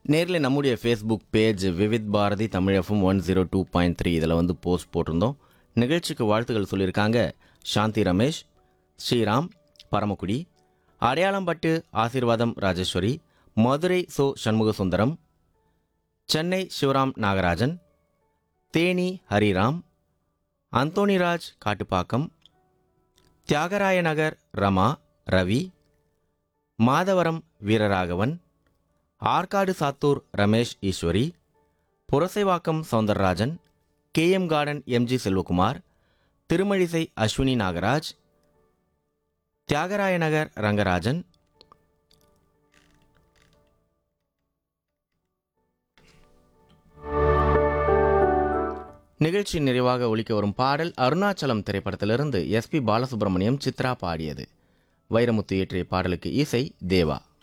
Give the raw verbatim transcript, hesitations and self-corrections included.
நேரில் நம்முடைய Facebook page Vividh Bharathi Tamil FM one zero two point three இதில் வந்து போஸ்ட் போட்டிருந்தோம். நிகழ்ச்சிக்கு வாழ்த்துக்கள் சொல்லியிருக்காங்க சாந்தி ரமேஷ், ஸ்ரீராம் பரமக்குடி, அடையாளம்பட்டு ஆசீர்வாதம் Rajeswari, Madurai so Shanmuga Sundaram, Chennai Sivaram Nagarajan, Theni Hariram, Anthonyraj Kattupakkam, Thyagaraya Nagar Rama Ravi, Madhavaram Veeraraghavan, Arcot Sattur Ramesh Eswari, Purasawalkam Soundararajan, K M garden MG Selvakumar, Thirumazhisai Ashwini Nagaraj, Thyagaraya Nagar Rangarajan, நிகழ்ச்சி நிறைவாக ஒலிக்க வரும் பாடல் அருணாச்சலம் திரைப்படத்திலிருந்து எஸ்பி பாலசுப்ரமணியம் சித்ரா பாடியது. வைரமுத்து இயற்றிய பாடலுக்கு இசை தேவா.